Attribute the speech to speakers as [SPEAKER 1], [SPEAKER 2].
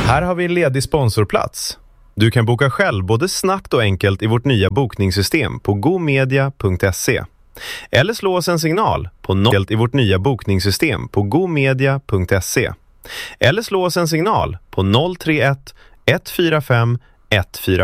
[SPEAKER 1] Här har vi en ledig sponsorplats. Du kan boka själv både snabbt och enkelt i vårt nya bokningssystem på gomedia.se. Eller slå oss en signal på i vårt nya bokningssystem på gomedia.se. Eller slå oss en signal på 031 145 145.